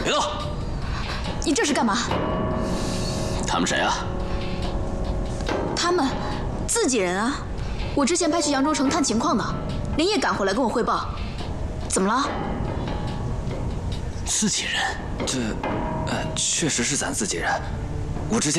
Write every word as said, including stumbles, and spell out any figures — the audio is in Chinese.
别动！ 你这是干嘛？ 他们谁啊？ 他们自己人啊！我之前派去扬州城探情况的，连夜赶回来跟我汇报。怎么了？ 自己人？这，呃，确实是咱自己人。我之前。